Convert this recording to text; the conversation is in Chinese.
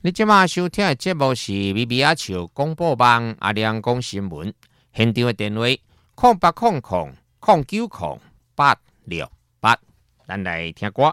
你即马收听的节目是米米阿笑广播网阿亮讲新闻，现场的电话0800090868，咱来听歌。